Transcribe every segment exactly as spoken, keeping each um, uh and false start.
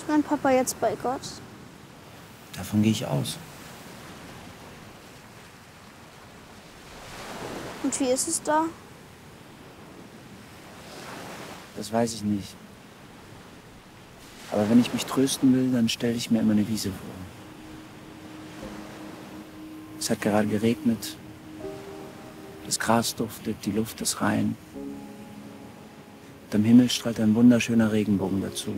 Ist mein Papa jetzt bei Gott? Davon gehe ich aus. Und wie ist es da? Das weiß ich nicht. Aber wenn ich mich trösten will, dann stelle ich mir immer eine Wiese vor. Es hat gerade geregnet. Das Gras duftet, die Luft ist rein. Und am Himmel strahlt ein wunderschöner Regenbogen dazu.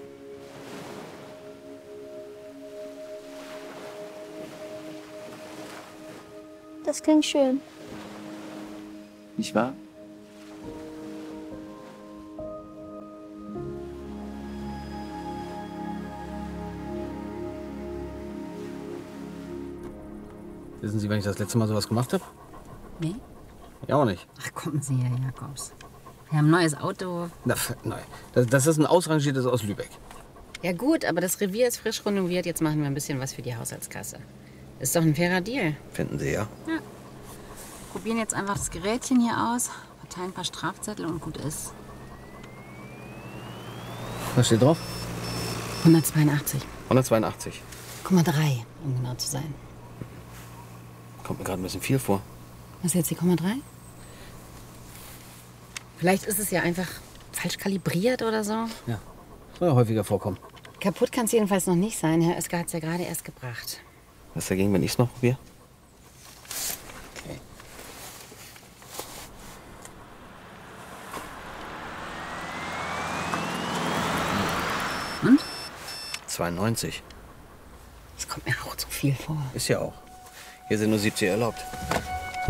Das klingt schön. Nicht wahr? Wissen Sie, wann ich das letzte Mal sowas gemacht habe? Nee? Ja, auch nicht. Ach, kommen Sie her, Jakobs. Wir haben ein neues Auto. Na, nein. Das, das ist ein ausrangiertes aus Lübeck. Ja gut, aber das Revier ist frisch renoviert. Jetzt machen wir ein bisschen was für die Haushaltskasse. Ist doch ein fairer Deal. Finden Sie, ja? Ja. Probieren jetzt einfach das Gerätchen hier aus, verteilen ein paar Strafzettel und gut ist. Was steht drauf? hundertzweiundachtzig. hundertzweiundachtzig. Komma drei, um genau zu sein. Kommt mir gerade ein bisschen viel vor. Was ist jetzt die Komma drei? Vielleicht ist es ja einfach falsch kalibriert oder so. Ja, soll ja häufiger vorkommen. Kaputt kann es jedenfalls noch nicht sein. Herr Oeskar hat es ja gerade erst gebracht. Was dagegen, wenn ich es noch probiere? Okay. Und? zweiundneunzig. Das kommt mir auch zu viel vor. Ist ja auch. Hier sind nur siebzig erlaubt.